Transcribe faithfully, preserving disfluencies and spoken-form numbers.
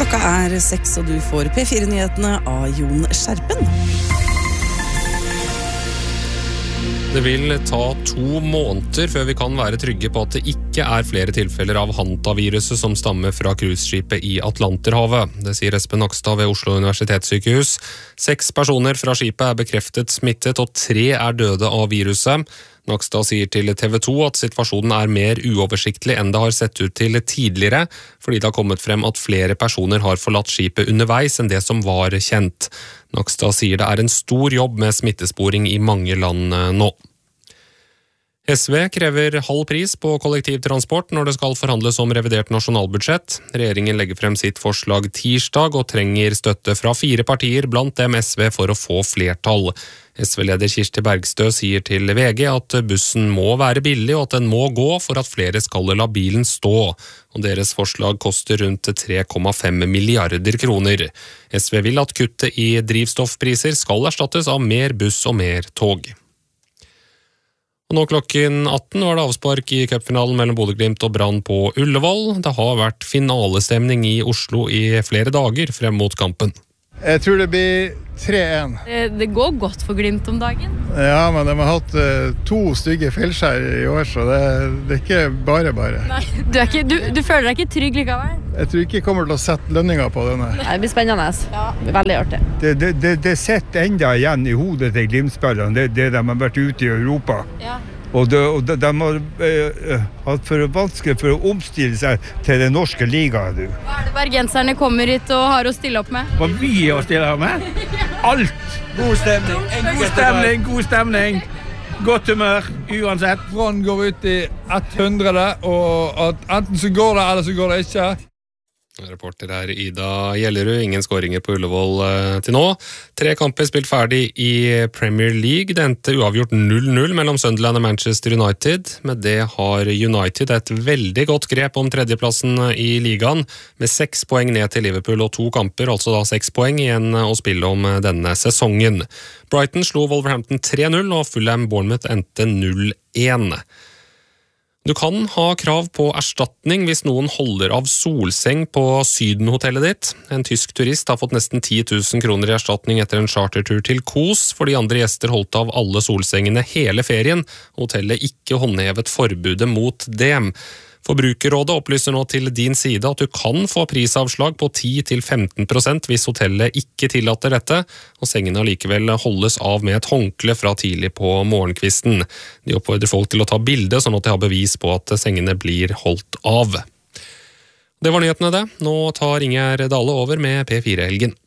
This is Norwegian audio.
Klokka er seks, og du får P fire-nyhetene av Jon Skjerpen. Det vil ta to måneder før vi kan være trygge på at det ikke er flere tilfeller av hantaviruset som stammer fra cruiseskipet i Atlanterhavet. Det sier Espen Nakstad ved Oslo universitetssykehus. Seks personer fra skipet er bekreftet smittet, og tre er døde av viruset. Nakstad sier til T V to at situasjonen er mer uoversiktlig enn det har sett ut til tidligere, fordi det har kommet frem at flere personer har forlatt skipet underveis enn det som var kjent. Nakstad sier det er en stor jobb med smittesporing i mange land nå. S V krever halv pris på kollektivtransport når det skal forhandles om revidert nasjonalbudsjett. Regjeringen legger frem sitt forslag tirsdag og trenger støtte fra fire partier, blant dem S V, for å få flertall. S V-leder Kirsti Bergstø sier til V G at bussen må være billig og at den må gå for at flere skal la bilen stå. Og deres forslag koster rundt tre komma fem milliarder kroner. S V vil at kuttet i drivstoffpriser skal erstattes av mer buss og mer tog. Og nå klokken atten var det avspark i cupfinalen mellom Bodø/Glimt og Brann på Ullevål. Det har vært finalestemning i Oslo i flere dager frem mot kampen. Jeg tror det blir tre én. Det går godt for Glimt om dagen. Ja, men de har hatt uh, to stygge feilskjær i år, så det, det er ikke bare bare. Nei, du, er ikke, du, du føler deg ikke trygg likevel? Jeg tror ikke jeg kommer til å sette lønninger på denne. Nei, det blir spennende. Ja. Det blir veldig artig. Det, det, det, det sitter enda igjen i hodet til Glimt-spillerne, det, det de har vært ute i Europa. Ja. Og de, og de, de har uh, hatt for vanskelig for å omstille seg til den norske ligaen. Du. Hva er det bergenserne kommer hit og har å stille opp med? Hva vi har å stille opp med? Alt! God stemning, en god stemning, god stemning. Godt humør, uansett. Brann går ut i hundre, og at enten så går det, eller så går det ikke. Reporter her Ida Gjellerud, ingen skåringer på Ullevål eh, til nå. Tre kamper spilt ferdig i Premier League. Det endte uavgjort null null mellom Sunderland og Manchester United. Med det har United et veldig godt grep om tredjeplassen i ligaen, med seks poeng ned til Liverpool og to kamper, altså da seks poeng igjen å spille om denne sesongen. Brighton slo Wolverhampton tre null, og Fulham Bournemouth endte null én. Du kan ha krav på erstatning hvis noen holder av solseng på Sydenhotellet ditt. En tysk turist har fått nesten ti tusen kroner i erstatning etter en chartertur til Kos, fordi andre gjester holdt av alle solsengene hele ferien. Hotellet ikke håndhevet forbudet mot det. Forbrukerrådet opplyser nå til din side at du kan få prisavslag på ti til femten prosent hvis hotellet ikke tillater dette, og sengene allikevel holdes av med et håndkle fra tidlig på morgenkvisten. De oppfordrer folk til å ta bilde, sånn at de har bevis på at sengene blir holdt av. Det var nyhetene det. Nå tar Inger Dale over med P fire-helgen.